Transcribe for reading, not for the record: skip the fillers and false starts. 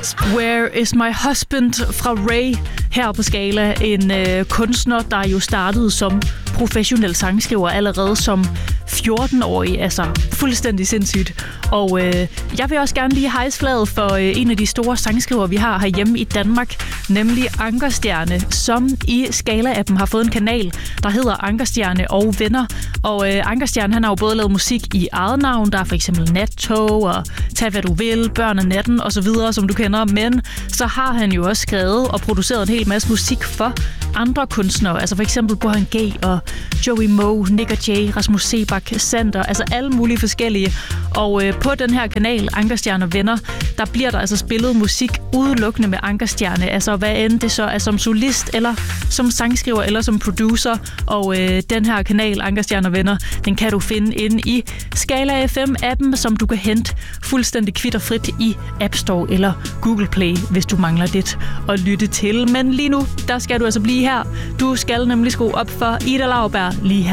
Where is my husband fra Ray her på Skala. En kunstner, der jo startede som professionel sangskriver allerede som 14-årig. Altså fuldstændig sindssygt. Og jeg vil også gerne lige hejse flaget for en af de store sangskriver, vi har herhjemme i Danmark, nemlig Ankerstjerne, som i Skala-appen har fået en kanal, der hedder Ankerstjerne og Venner. Og Ankerstjerne, han har jo både lavet musik i eget navn, der er for eksempel Nattog og Tag hvad du vil, Børn af natten osv., som du kender, men så har han jo også skrevet og produceret en hel masse musik for andre kunstnere, altså for eksempel Burhan G og Joey Moe, Nick og Jay, Rasmus Sebak, Sander, altså alle mulige forskellige. Og på den her kanal, Ankerstjerne og Venner, der bliver der altså spillet musik udelukkende med Ankerstjerne, altså hvad end det så er som solist, eller som sangskriver, eller som producer. Og den her kanal, Ankerstjerne og Venner, den kan du finde inde i Skala FM-appen, som du kan hente fuldstændig kvitterfrit i App Store eller Google Play, hvis du mangler det at lytte til. Men lige nu, der skal du altså blive her. Du skal nemlig skrue op for Ida Lauberg lige her.